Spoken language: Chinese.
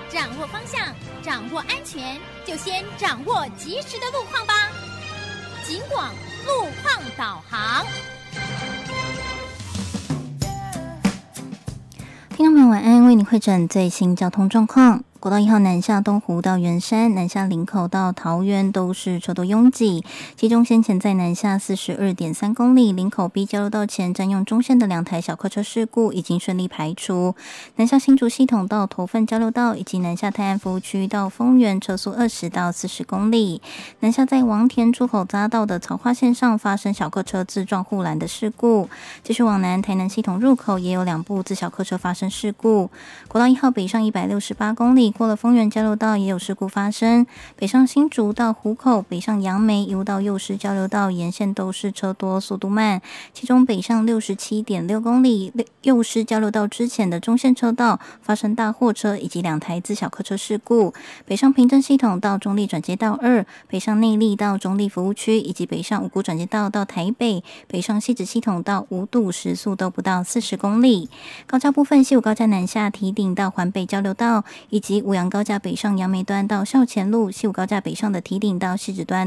掌握方向，掌握安全，就先掌握及时的路况吧。警广路况导航。 听众朋友晚安，为你汇整最新交通状况。国道1号南下东湖到圆山，南下林口到桃园都是车多拥挤，其中先前在南下42.3公里林口 B 交流道前占用中线的2台小客车事故已经顺利排除。南下新竹系统到头份交流道以及南下泰安服务区到丰原车速20到40公里。南下在王田出口匝道的草花线上发生小客车自撞护栏的事故。继续往南，台南系统入口也有2部自小客车发生事故。国道1号北上168公里。过了丰原交流道也有事故发生，北上新竹到湖口，北上杨梅一路到幼师交流道沿线都是车多速度慢，其中北上67.6公里幼师交流道之前的中线车道发生大货车以及2台自小客车事故，北上平镇系统到中立转接道2，北上内壢到中立服务区以及北上五股转接道到台北，北上汐止系统到五堵时速都不到40公里。高架部分，西武高架南下堤顶到环北交流道以及五杨高架北上杨梅端到校前路，西武高架北上的堤顶到汐止端